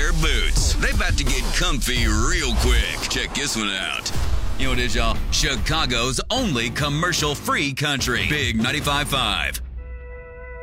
their boots. They about to get comfy real quick. Check this one out. You know what it is, y'all? Chicago's only commercial-free country. Big 95.5.